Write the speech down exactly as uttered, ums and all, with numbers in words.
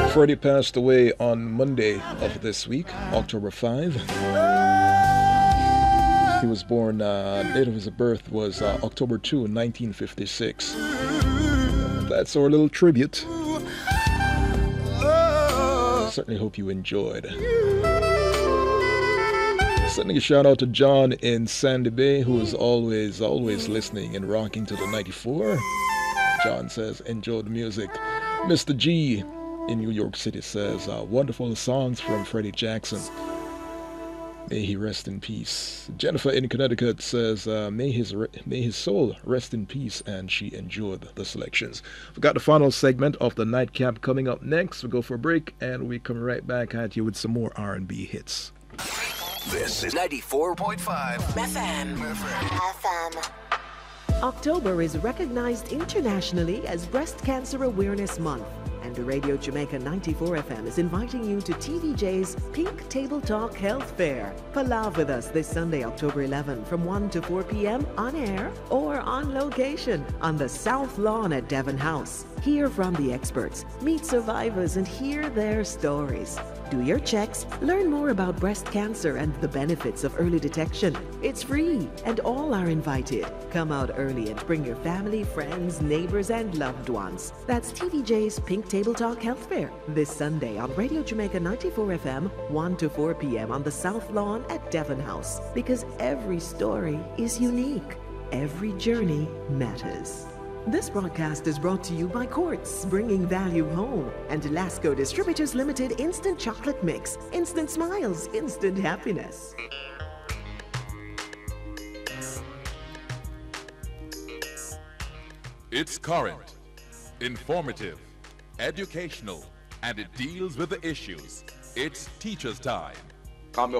Freddie passed away on Monday of this week, October fifth. He was born, uh, date of his birth was uh, October second, nineteen fifty-six. That's our little tribute. Certainly hope you enjoyed. Sending a shout out to John in Sandy Bay, who is always, always listening and rocking to the ninety-four. John says, enjoy the music. Mister G in New York City says, uh, wonderful songs from Freddie Jackson. May he rest in peace. Jennifer in Connecticut says, uh, may his re- may his soul rest in peace, and she enjoyed the selections. We've got the final segment of the nightcap coming up next. We'll go for a break, and we come right back at you with some more R and B hits. This is ninety-four point five F M. F M. October is recognized internationally as Breast Cancer Awareness Month, and Radio Jamaica ninety-four F M is inviting you to T V J's Pink Table Talk Health Fair. Palav with us this Sunday, October eleventh from one to four p.m. on air or on location on the South Lawn at Devon House. Hear from the experts, meet survivors, and hear their stories. Do your checks, learn more about breast cancer and the benefits of early detection. It's free, and all are invited. Come out early and bring your family, friends, neighbors, and loved ones. That's T V J's Pink Table Talk Health Fair this Sunday on Radio Jamaica ninety-four F M, one to four p.m. on the South Lawn at Devon House. Because every story is unique. Every journey matters. This broadcast is brought to you by Quartz, bringing value home, and Lasco Distributors Limited Instant Chocolate Mix. Instant smiles, instant happiness. It's current, informative, educational, and it deals with the issues. It's teacher's time.